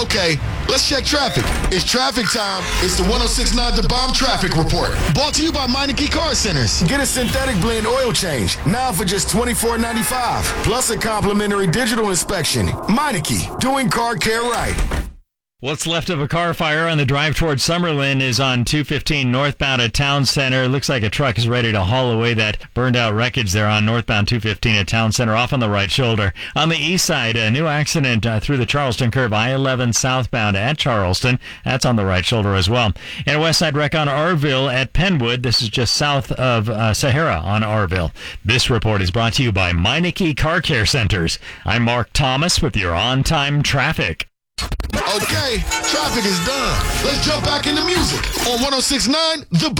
Okay, let's check traffic. It's traffic time. It's the 106.9 The Bomb Traffic Report. Brought to you by Meineke Car Centers. Get a synthetic blend oil change now for just $24.95. Plus a complimentary digital inspection. Meineke, doing car care right. What's left of a car fire on the drive towards Summerlin is on 215 northbound at Town Center. Looks like a truck is ready to haul away that burned out wreckage there on northbound 215 at Town Center off on the right shoulder. On the east side, a new accident through the Charleston curve, I-11 southbound at Charleston. That's on the right shoulder as well. And a west side wreck on Arville at Penwood. This is just south of Sahara on Arville. This report is brought to you by Meineke Car Care Centers. I'm Mark Thomas with your on-time traffic. Okay, traffic is done. Let's jump back into music on 106.9 The